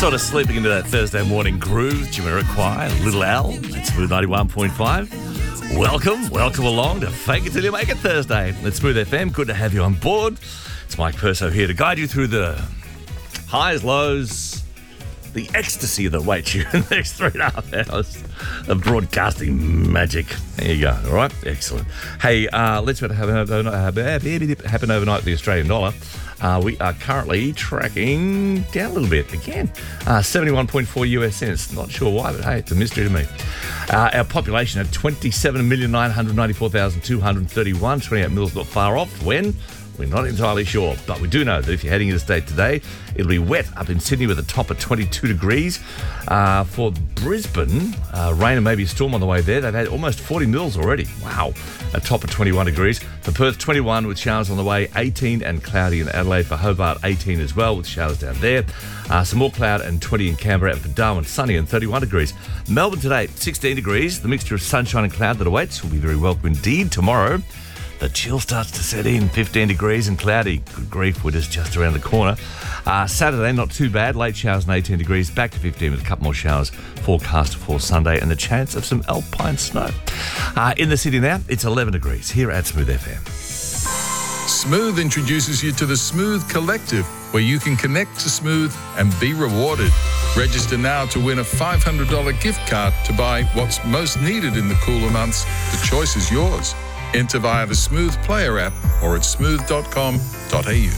Sort of sleeping into that Thursday morning groove. Jamiroquai, Little Al, at Smooth 91.5. Welcome along to Fake It Till You Make It Thursday. At Smooth FM, good to have you on board. It's Mike Perso here to guide you through the highs, lows, the ecstasy that awaits you in the next 3.5 hours of broadcasting magic. There you go, all right? Excellent. Hey, let's what happened overnight with the Australian dollar. We are currently tracking down a little bit again. 71.4 US cents. Not sure why, but hey, it's a mystery to me. Our population at 27,994,231. 28 mils not far off. When? We're not entirely sure, but we do know that if you're heading interstate today, it'll be wet up in Sydney with a top of 22 degrees. For Brisbane, rain and maybe a storm on the way there. They've had almost 40 mils already. Wow. A top of 21 degrees. For Perth, 21 with showers on the way, 18 and cloudy in Adelaide. For Hobart, 18 as well with showers down there. Some more cloud and 20 in Canberra. And for Darwin, sunny and 31 degrees. Melbourne today, 16 degrees. The mixture of sunshine and cloud that awaits will be very welcome indeed tomorrow. The chill starts to set in, 15 degrees and cloudy. Good grief, we're just around the corner. Saturday, not too bad. Late showers and 18 degrees, back to 15 with a couple more showers forecast for Sunday and the chance of some alpine snow. In the city now, it's 11 degrees here at Smooth FM. Smooth introduces you to the Smooth Collective, where you can connect to Smooth and be rewarded. Register now to win a $500 gift card to buy what's most needed in the cooler months. The choice is yours. Enter via the Smooth Player app or at smooth.com.au.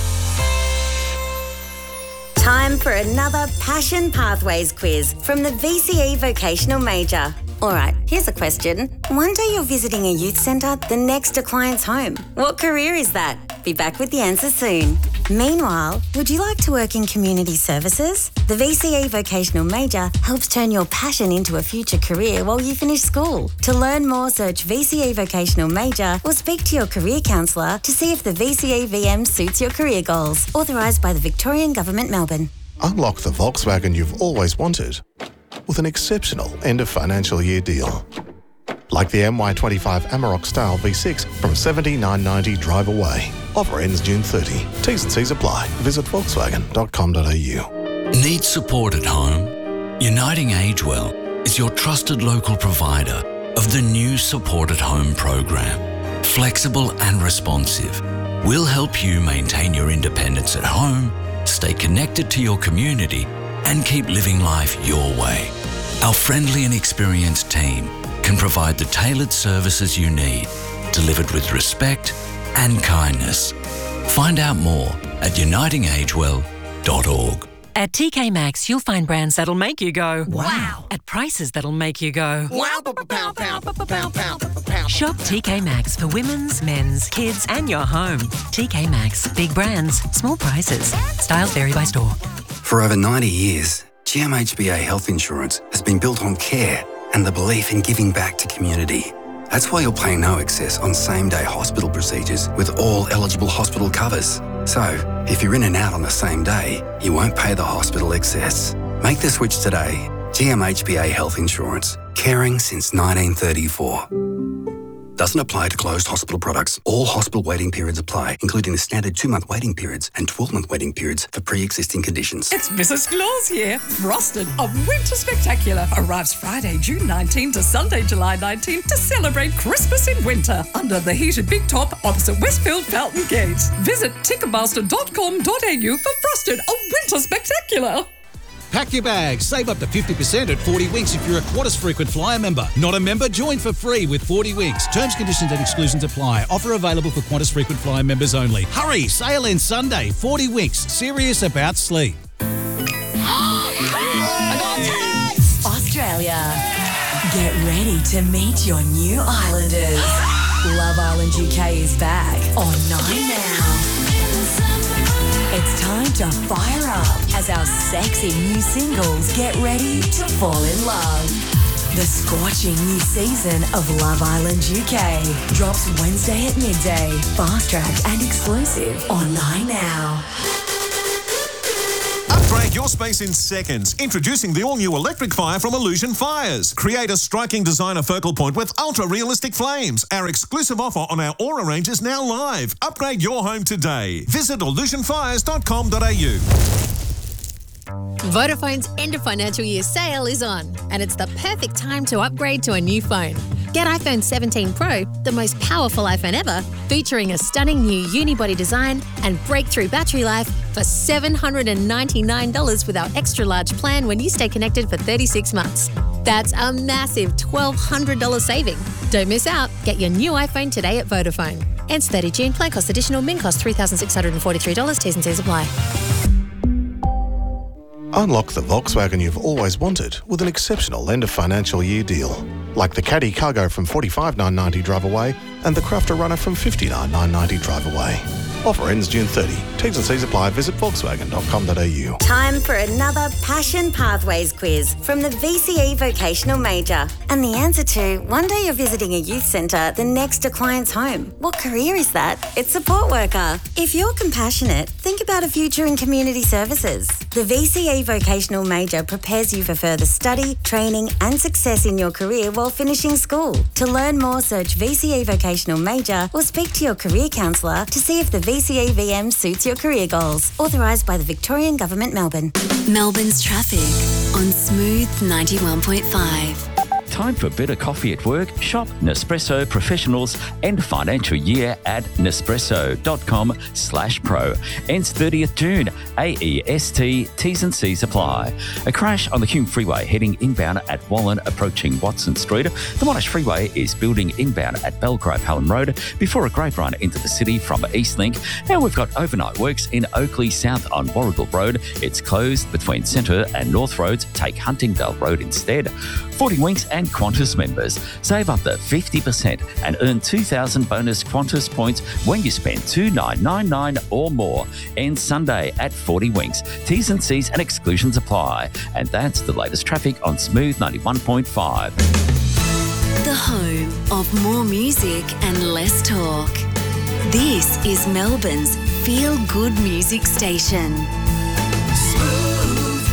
Time for another Passion Pathways quiz from the VCE Vocational Major. All right, here's a question. One day you're visiting a youth centre, the next a client's home. What career is that? Be back with the answer soon. Meanwhile, would you like to work in community services? The VCE Vocational Major helps turn your passion into a future career while you finish school. To learn more, search VCE Vocational Major or speak to your career counsellor to see if the VCE VM suits your career goals. Authorised by the Victorian Government, Melbourne. Unlock the Volkswagen you've always wanted with an exceptional end of financial year deal. Like the MY25 Amarok Style V6 from $79.90 drive away. Offer ends June 30. T's and C's apply. Visit volkswagen.com.au. Need support at home? Uniting Agewell is your trusted local provider of the new Support at Home program. Flexible and responsive, we'll help you maintain your independence at home, stay connected to your community, and keep living life your way. Our friendly and experienced team can provide the tailored services you need, delivered with respect and kindness. Find out more at unitingagewell.org. At TK Maxx, you'll find brands that'll make you go, wow, at prices that'll make you go, wow, pow, pow, pow, pow, pow, pow. Shop TK Maxx for women's, men's, kids, and your home. TK Maxx, big brands, small prices. Styles vary by store. For over 90 years, GMHBA Health Insurance has been built on care and the belief in giving back to community. That's why you'll pay no excess on same-day hospital procedures with all eligible hospital covers. So, if you're in and out on the same day, you won't pay the hospital excess. Make the switch today. GMHBA Health Insurance. Caring since 1934. Doesn't apply to closed hospital products. All hospital waiting periods apply, including the standard 2-month waiting periods and 12-month waiting periods for pre-existing conditions. It's Mrs. Claus here. Frosted, a winter spectacular, arrives Friday, June 19 to Sunday, July 19 to celebrate Christmas in winter under the heated big top opposite Westfield Fountain Gate. Visit ticketmaster.com.au for Frosted, a winter spectacular. Pack your bags. Save up to 50% at 40 Winks if you're a Qantas Frequent Flyer member. Not a member? Join for free with 40 Winks. Terms, conditions and exclusions apply. Offer available for Qantas Frequent Flyer members only. Hurry! Sale ends Sunday. 40 Winks. Serious about sleep. Australia. Get ready to meet your new islanders. Love Island UK is back on 9 now. It's time to fire up as our sexy new singles get ready to fall in love. The scorching new season of Love Island UK drops Wednesday at midday, fast-tracked and exclusive on 9 now. Upgrade your space in seconds. Introducing the all-new electric fire from Illusion Fires. Create a striking designer focal point with ultra-realistic flames. Our exclusive offer on our Aura range is now live. Upgrade your home today. Visit illusionfires.com.au. Vodafone's end of financial year sale is on, and it's the perfect time to upgrade to a new phone. Get iPhone 17 Pro, the most powerful iPhone ever, featuring a stunning new unibody design and breakthrough battery life for $799 with our extra large plan when you stay connected for 36 months. That's a massive $1,200 saving. Don't miss out. Get your new iPhone today at Vodafone. Ends 30 June. Plan cost additional. Min cost $3,643. T's and C's apply. Unlock the Volkswagen you've always wanted with an exceptional end of financial year deal. Like the Caddy Cargo from $45,990 drive away and the Crafter Runner from $59,990 drive away. Offer ends June 30. T's and C's apply. Visit volkswagen.com.au. Time for another Passion Pathways quiz from the VCE Vocational Major. And the answer to, one day you're visiting a youth centre, the next a client's home. What career is that? It's support worker. If you're compassionate, think about a future in community services. The VCE Vocational Major prepares you for further study, training and success in your career while finishing school. To learn more, search VCE Vocational Major or speak to your career counsellor to see if the VCE VM suits your career goals. Authorised by the Victorian Government, Melbourne. Melbourne's traffic on Smooth 91.5. Time for better coffee at work? Shop Nespresso Professionals end financial year at nespresso.com/pro. Ends 30th June. AEST T's and C's apply. A crash on the Hume Freeway heading inbound at Wallen approaching Watson Street. The Monash Freeway is building inbound at Belgrave Hallam Road before a great run into the city from Eastlink. Now we've got overnight works in Oakley South on Warrigal Road. It's closed between Centre and North Roads. Take Huntingdale Road instead. 40 Winks and Qantas members save up to 50% and earn 2,000 bonus Qantas points when you spend $2,999 or more. Ends Sunday at 40 Winks. T's and C's and exclusions apply. And that's the latest traffic on Smooth 91.5. The home of more music and less talk. This is Melbourne's feel-good music station. Smooth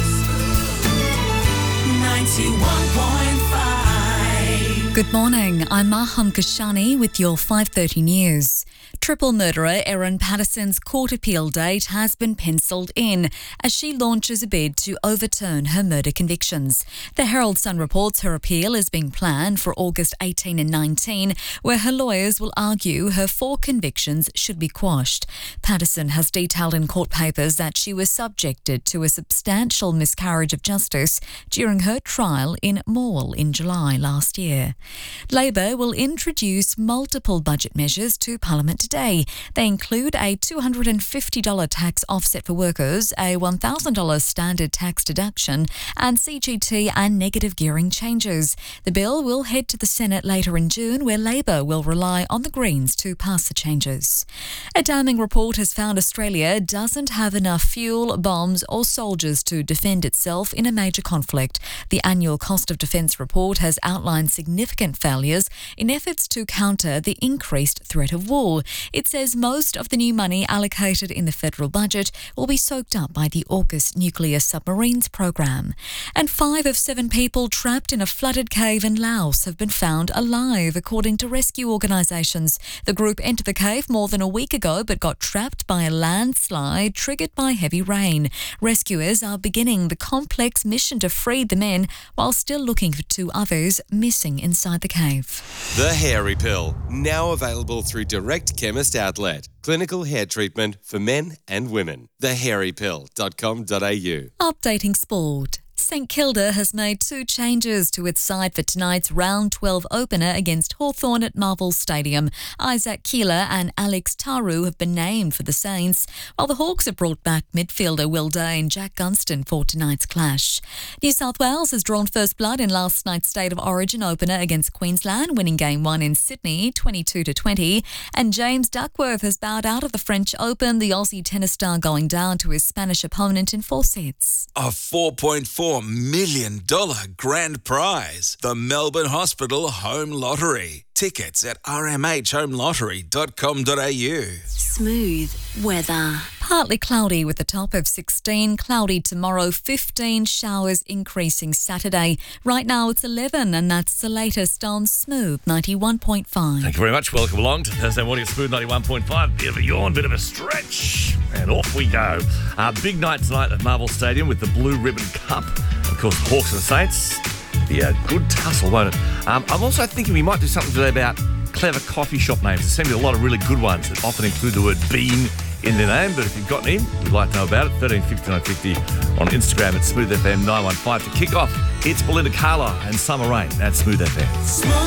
91.5. Good morning, I'm Maham Kashani with your 5:30 news. Triple murderer Erin Patterson's court appeal date has been pencilled in as she launches a bid to overturn her murder convictions. The Herald Sun reports her appeal is being planned for August 18 and 19, where her lawyers will argue her 4 convictions should be quashed. Patterson has detailed in court papers that she was subjected to a substantial miscarriage of justice during her trial in Morwell in July last year. Labor will introduce multiple budget measures to Parliament today. They include a $250 tax offset for workers, a $1,000 standard tax deduction, and CGT and negative gearing changes. The bill will head to the Senate later in June, where Labor will rely on the Greens to pass the changes. A damning report has found Australia doesn't have enough fuel, bombs or soldiers to defend itself in a major conflict. The annual cost of defence report has outlined significant failures in efforts to counter the increased threat of war. It says most of the new money allocated in the federal budget will be soaked up by the AUKUS nuclear submarines program. And 5 of 7 people trapped in a flooded cave in Laos have been found alive, according to rescue organisations. The group entered the cave more than a week ago but got trapped by a landslide triggered by heavy rain. Rescuers are beginning the complex mission to free the men while still looking for 2 others missing inside the cave. The Hairy Pill, now available through Direct Chemist Outlet. Clinical hair treatment for men and women. thehairypill.com.au. Updating sport. St Kilda has made 2 changes to its side for tonight's round 12 opener against Hawthorn at Marvel Stadium. Isaac Keeler and Alex Taru have been named for the Saints, while the Hawks have brought back midfielder Will Day and Jack Gunston for tonight's clash. New South Wales has drawn first blood in last night's State of Origin opener against Queensland, winning Game 1 in Sydney 22-20, and James Duckworth has bowed out of the French Open, the Aussie tennis star going down to his Spanish opponent in 4 sets. A $4.4 million grand prize, the Melbourne Hospital Home Lottery. Tickets at rmhhomelottery.com.au. Smooth weather. Partly cloudy with a top of 16, cloudy tomorrow, 15, showers increasing Saturday. Right now it's 11 and that's the latest on Smooth 91.5. Thank you very much. Welcome along to Thursday morning at Smooth 91.5. Bit of a yawn, bit of a stretch, and off we go. Big night tonight at Marvel Stadium with the Blue Ribbon Cup. Of course, Hawks and the Saints. Be a good tussle, won't it? I'm also thinking we might do something today about clever coffee shop names. There seem to be a lot of really good ones that often include the word bean in their name, but if you've got any, we'd like to know about it. 1350 950 on Instagram at SmoothFM915. To kick off, it's Belinda Carlisle and Summer Rain at Smooth FM.